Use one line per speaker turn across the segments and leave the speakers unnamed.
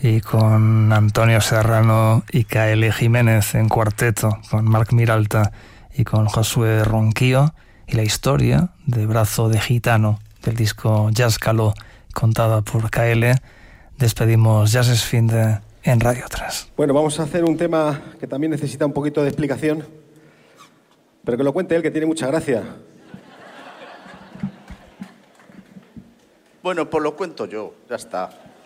y con Antonio Serrano y K.L. Jiménez en cuarteto, con Marc Miralta y con Josué Ronquillo, y la historia de Brazo de Gitano del disco Jazz Caló, contada por K.L. Despedimos Jazz es Finde en Radio 3.
Bueno, vamos a hacer un tema que también necesita un poquito de explicación, pero que lo cuente él, que tiene mucha gracia.
Bueno, pues lo cuento yo, ya está.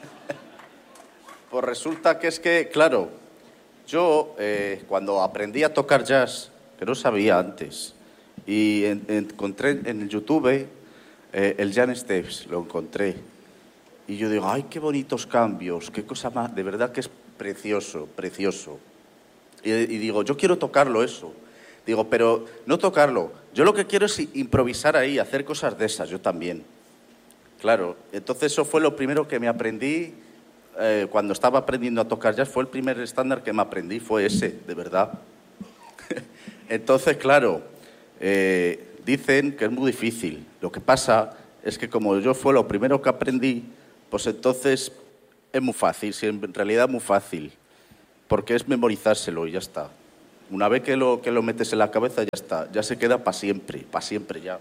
Pues resulta que es que, claro, yo cuando aprendí a tocar jazz, que no sabía antes, y encontré en YouTube el Jan Steps, lo encontré. Y yo digo, ay, qué bonitos cambios, qué cosa más, de verdad que es precioso, precioso. Y digo, yo quiero tocarlo eso. Digo, pero no tocarlo, yo lo que quiero es improvisar ahí, hacer cosas de esas, yo también. Claro, entonces eso fue lo primero que me aprendí cuando estaba aprendiendo a tocar jazz, fue el primer estándar que me aprendí, fue ese, de verdad. Entonces, claro, dicen que es muy difícil. Lo que pasa es que como yo fue lo primero que aprendí, pues entonces es muy fácil, sí, en realidad es muy fácil, porque es memorizárselo y ya está. Una vez que lo metes en la cabeza, ya está, ya se queda para siempre ya.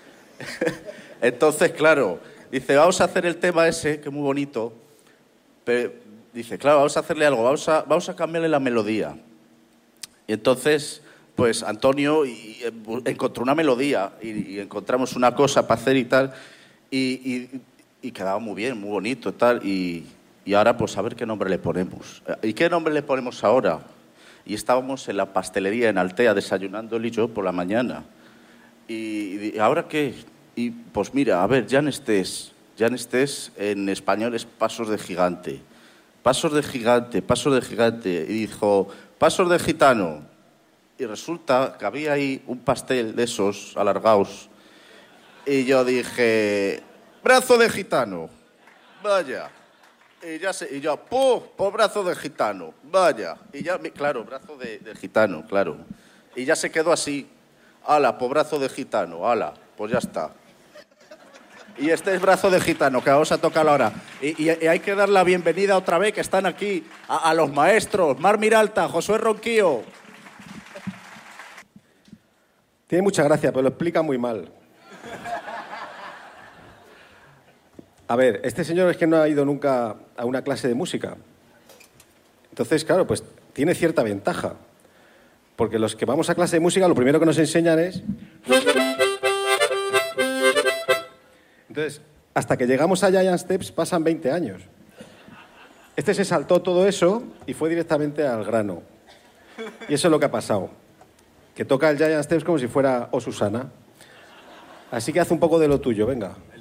Entonces, claro, dice, vamos a hacer el tema ese, que es muy bonito, pero dice, claro, vamos a hacerle algo, vamos a cambiarle la melodía. Y entonces, pues Antonio encontró una melodía y encontramos una cosa para hacer y tal, y quedaba muy bien, muy bonito y tal, y ahora pues a ver qué nombre le ponemos. ¿Y qué nombre le ponemos ahora? Y estábamos en la pastelería en Altea desayunando él y yo por la mañana. ¿Y ahora qué? Y pues mira, a ver, Jan Estés en español es pasos de gigante. Pasos de gigante, pasos de gigante. Y dijo, pasos de gitano. Y resulta que había ahí un pastel de esos alargados. Y yo dije, brazo de gitano. Vaya. Y yo, por brazo de gitano, vaya. Y ya, claro, brazo de gitano, claro. Y ya se quedó así. Ala, por brazo de gitano, ala, pues ya está. Y este es brazo de gitano, que vamos a tocar ahora. Y hay que dar la bienvenida otra vez, que están aquí, a los maestros, Marc Miralta, Josué Ronquillo.
Tiene mucha gracia, pero lo explica muy mal. A ver, este señor es que no ha ido nunca a una clase de música. Entonces, claro, pues tiene cierta ventaja. Porque los que vamos a clase de música, lo primero que nos enseñan es... Entonces, hasta que llegamos a Giant Steps pasan 20 años. Este se saltó todo eso y fue directamente al grano. Y eso es lo que ha pasado. Que toca el Giant Steps como si fuera O Susana. Así que haz un poco de lo tuyo, venga.